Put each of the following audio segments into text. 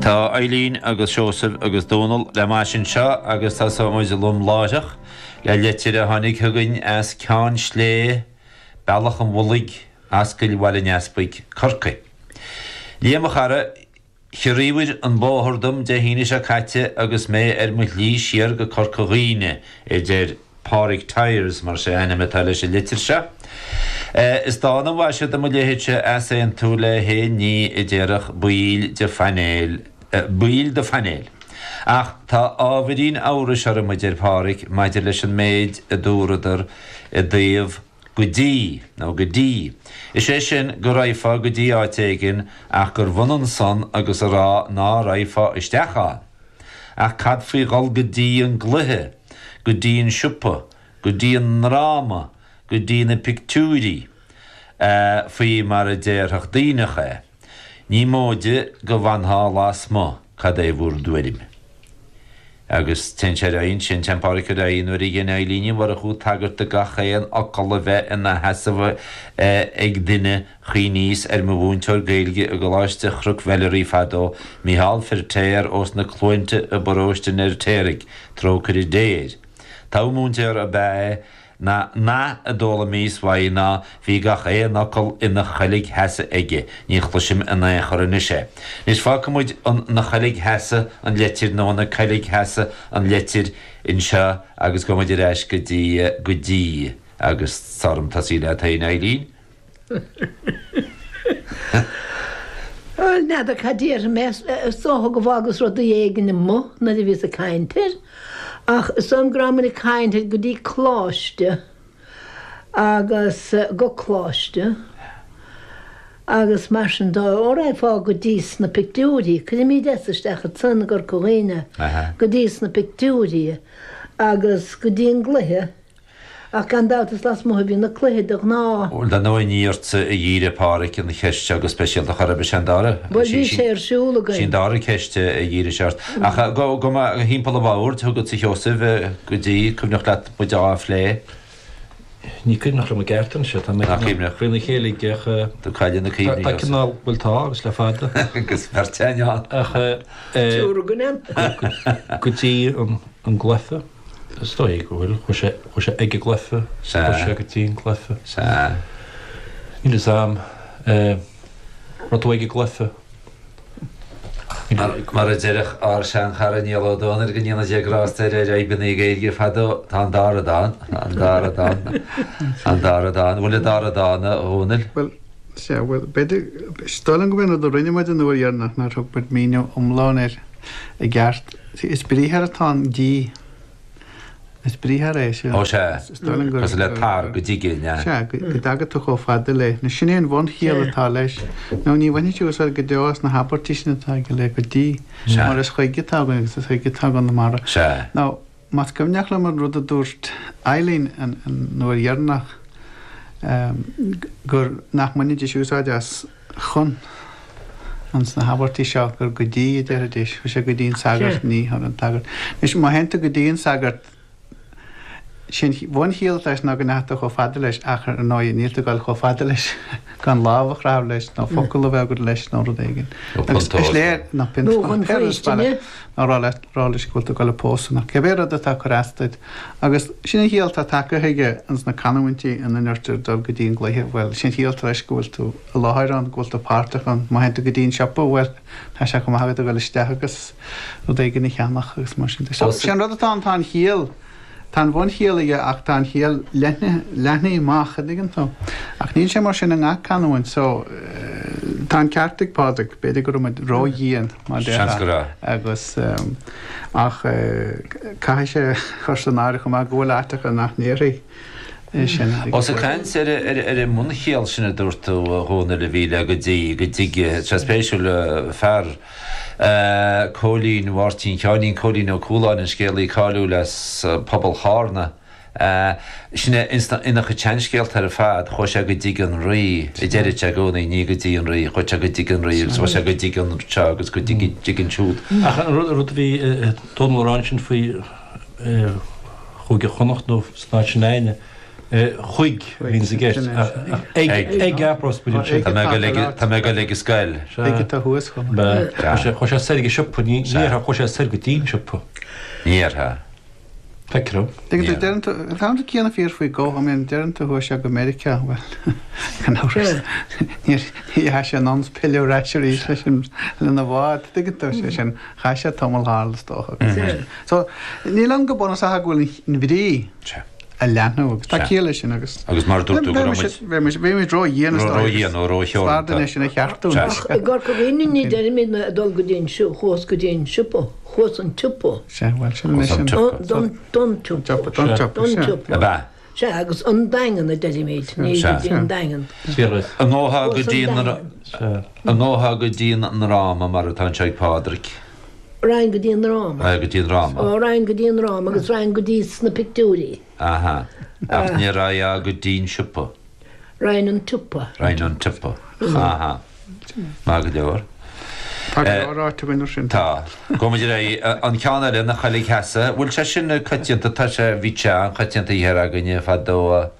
Tá Eileen agus Joseph agus Donald le maisin seo agus tá muid lom láideach le letir a tháinig thugann as ceann slé bealach an bhullaigh as go bhfuil neaspaig corca. Líam chara chiríomhir an bóthardum de híine se caite agus mé mu lí siar go corcaghine déir Pádraig Tyres mar sé aine metáile sé litir se. Is dána bhaise do mo léhéite as é an tú le hé ní I ddéireach buíl de fanéil. Ach tá ábhírín áras ar mo déir Pádraig maidir leis an méid a dúradar a daobh go dtí nó go dtí. Is sé sin go raifá go dtí áitéigin ach gur bhanan son agus rá ná raifá isteachá. Ach cad faoi gáil go dtí an gluthe, go dtí an siúpa, go dtí an ráma, go dtí na pictúrí faoi mar a déirthach daoinecha. Ní móide go bhainthá las mo cad é bhúr dúirim. Agus ten sé raon sin tempárica raon nuair I gin Eileen war a chu tagart a gachéan ocail a bheith in na heasamh ag duine chiníos mo bhúnteir gailge a go láiste chruc veilerí fadó Micheál Firtéir os na clúinte a boróiste nar téirigh trócar I déir. Tá múnteir a bheith na a dóla míos bhaid ná bhí gach é nocail ina chaillig heasa aige, ní chluisim in na chorinne sé. Nís fáca muid na chaillig heasa an letir nó na chaillig heasa an letir in seo agus go muid reis go dtí agus sarm tasí le taon Eileen. Nada cadíar mes sótha go bhágus rud a dhéigeanna mo na d bhís a caintir. Ach son gramar I caintir go dtí chláiste agus go chláiste agus mar sin dá óráid fá go dtís na pictúrí, chu mí deisteach a tunna gur cóhéine go dtís na pictúrí agus go dtí an gluthe. Ach gan dátas las mo bhí na cluiheadach ná. Bhfuil da nó níort a dhíre Pádraig in na ceiste agus speisialta charabe sin dára. Bhil bhí sé ar siúla gainn. Sin dára ceiste a dhíre seart. Ach go hímpel a bhhair tugad sa Joseph go dtí cumneach leat mu dá phlé. Ní cumneach le mo gceartan se tá cumneach. Bhfuil na chéala geach do caiile na cíimní. Tá cinál bhfuil tá agus le fada. Agus ferteáin. Ach Siúra gonan. go dtí an glufa. Stoi go bhfuil chu sé ige glufa, chu sé go dtí an glufa. Ní le sam rud ige glufa. Mar a ddéireach ar sean chara níolódónar go níana deagrásta ar ébanna géige fadó tá an dára dáin, an dára dáin, an dára dáin, bhfuil dára dána ónil? Well, sé bhfuil beidir stolan go bhfuil do rinne muid an uairnach nar thug bud míne umláir I gceart. Is bríthar atá dí. Is bríthar é sé. Ó sé, cos le tar go dtíige, ne? Sé, go dagad tú chó fada le. Na sin éon bhain chéal atá leis. Nó ní bhaine tú go deos na habartíisina atá go le go dtí. Mar is chuige tágan agus is chuige tágan na mara. Sé. Ná, mas cumneach le mar rud a dúirt Eileen an nuair dhearnach gur nach muine de siúsáide as chun ans na habartí seo gur go dtí deiridéis, chu sé go dtíon sagart ní an tagart. Nís má henta go dtíon sagart sin bhain chéal leis ná go neta cho fada leis achar an náid nílta gáil cho fada leis gan lábhach rá leis ná focail a bhegur leis ná rud éigen. Agus is léir na pintáine ná rá leis gúilta gáil pósanna. Cebéad atá chorástaid. Agus sinna chéalta take chuige ans na canhaintí in na nuirtir dul go dtíon gluithe bhfuil sin chéalta leis gúil tú a láthirán gúilta páirtachan má henta go dtíon sepa bhfuil tá se go maithagad a gáil isteach agus rud éigen na cheannach agus mar sin. Sin rud atá an chéal Tá bhain chéalaige ach tá chéal lethnaí mácha digan tú. Ach níl sé mar sin an ngach canhain, so tá ceartig Pádraig beidir gur mu ródhíon má agus ach cai sé chusanáir go má ghfuil áteach nach néirí. Os a caint ar mun chéal sinna dúirtú hóna le bhíle go dtíige spéisiúil fear cólín bhhartín ceáín cólín ó cúláin in scéalaí cáú leis pobl hána. Sinna ina chu teanscéalt ar a fad chu se go dtí an rií I ddéidir te gcónaí ní go dtí an rií, chu te go dtí an rií, so se go dtí an te agus go dtí an siúd. Rud bhí tónrán sin faoi chuige chonacht nó snáisinéine chuig hín sa gist ag gapros buin sin Tá me go le scail. Ige tá thuas chum. chu sé serige sipa ní chu sé sergatín sipa. Níortha. Pecro. Tá cíanana fíor faoi go a mén deanta thu se go America bhfuil ní he sé ans peúráisiirí lei sin lena bhád digitá sé sin chaise tamil hálas dócha. So ní an go buna sa bhfuil in bhrí a leanú tá chéile sin agus. Agus mar dúirtú go bhí dro dhéana sinna cheartú. Gar go bhhaine ní de mí a dul go dtíon siú chós go dtíon sipa. Chós an tupo. sé bhil sin Don tupo. Se agus an dagan a dediméid ní an dagan. An ngótha go dtíon an ráma mar atá seag pádric. Rein go dtíon rám. Go dtíon ráma. Ó rein go dtíon rám agus rein go dtí na picúí. Aha. Ach ní ra go dtíon sipa. Rein an tupa. Rein an tupa. Aha. Má go deir. Táráte bhain sin. Tá. Gomuidir an ceanna le na chalig heasa, bhfuil se sin chuitianta tá sé bhíte an chuitianta dhéar a gine fadó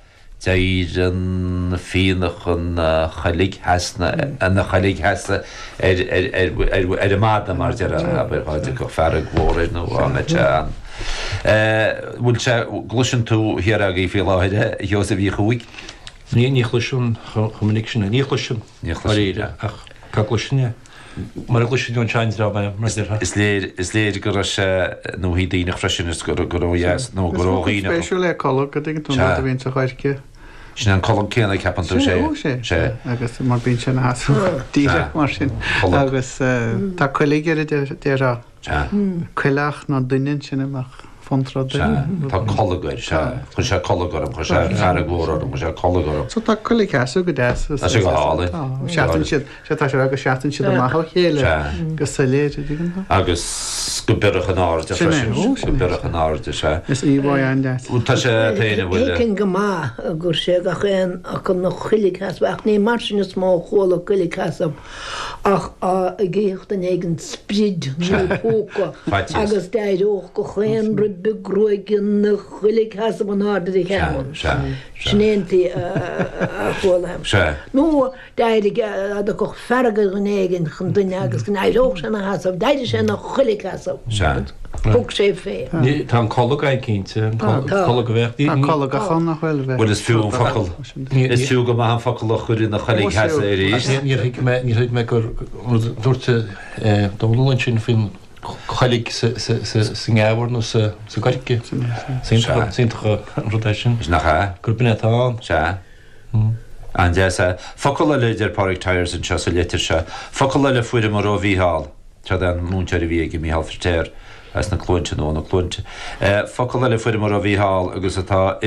an fíach chun chalig heasna na chalig heasa ar a máda mar dear aáide go fear glóir nó áite an. Bhfuil se gluisian tú hiar a í fé láide Joseph bhí chuig? Ní chluisiún chumininic sin ní chluisiún ire ach cá gluisiine. Mar gluisiún seinsrá mar Is léir go nó hí daoine freisin is go gohéas nó goíine. Spéisiú le chola go dtí tú a bhíon sa chuirce. Sin an colm céanna ceapan tú sé agus mar bíon sin hasú díre mar sin agus tá chuige dérá chuileach ná duine sin amach fontra Tá chogair se chu sé chogarm chu sé fer glórm chu sé chogarm. So tá chuila ceú go dé sé go hála seaan siad sé tá se agus seaan siad amach chéile go sa léir agus go beach an áde go beach an áde se. Is íhá an de. Tá sé téine bhfuil. Écinn go má gur sé a chéan a chun nach chuiligchas ach ní mar sin is má chola chuiligchasam ach a ggéocht an éigen sprid nóóca agus déidirch go chéan rud begroigin na chuiligchas an áda i chean. Snéntaí cholaim. Nó déidir a go fergad an éigen chun duine agus go éidirch sin na hasam, déidir sé nach chuiligchasam. Fug sé fé. Tá choga cínte chola go bheith chola chan nach bhfuil bheith. Bhfuil is fiú focail. Is fiú go an focail a chuirí na chalig heasa é ríos. Ní me gur dúirte dólainn sin fin chalig sa ngáhar nó sa garce Síntacha an rotation. Is nach cha? Gur binetá Se. An de focail le idir Pádraig Tyres an se letar se. Focail le fuidir mar ó bhíhall tre an múnteir a bhí mí halfirtéir as na clúinte nó na clúinte. Focail le fuidir mar ó bhíhall agus atá